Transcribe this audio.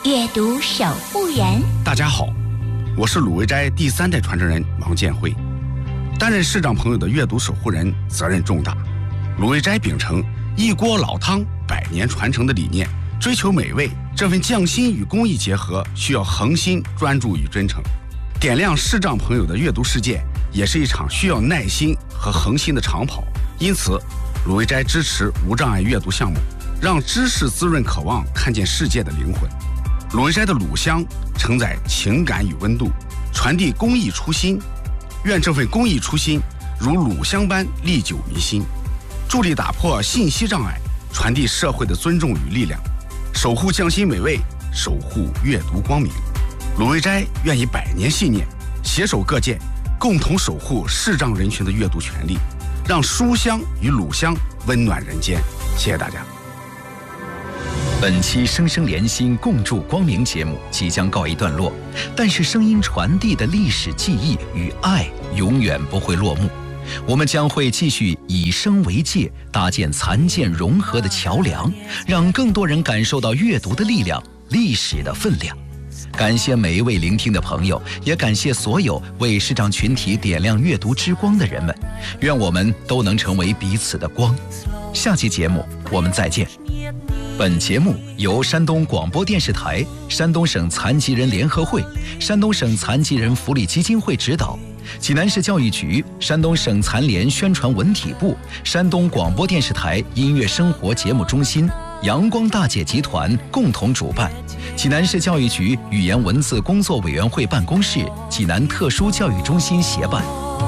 阅读守护人。 大家好，我是鲁维斋第3代传承人王建辉。担任视障朋友的阅读守护人，责任重大。鲁维斋秉承一锅老汤100年传承的理念，追求美味，这份匠心与工艺结合，需要恒心、专注与真诚。点亮视障朋友的阅读世界，也是一场需要耐心和恒心的长跑。因此，鲁维斋支持无障碍阅读项目，让知识滋润渴望看见世界的灵魂。鲁维斋的鲁香承载情感与温度，传递公益初心。愿这份公益初心如鲁香般历久弥新，助力打破信息障碍，传递社会的尊重与力量，守护匠心美味，守护阅读光明。鲁维斋愿以100年信念，携手各界，共同守护视障人群的阅读权利，让书香与鲁香温暖人间。谢谢大家。 本期生生连心共筑光明节目即将告一段落，但是声音传递的历史记忆与爱永远不会落幕。我们将会继续以声为界，搭建残健融合的桥梁，让更多人感受到阅读的力量、历史的分量。感谢每一位聆听的朋友，也感谢所有为视障群体点亮阅读之光的人们。愿我们都能成为彼此的光。下期节目我们再见。本节目由山东广播电视台、山东省残疾人联合会、山东省残疾人福利基金会指导，济南市教育局、山东省残联宣传文体部、山东广播电视台音乐生活节目中心、阳光大姐集团共同主办，济南市教育局语言文字工作委员会办公室、济南特殊教育中心协办。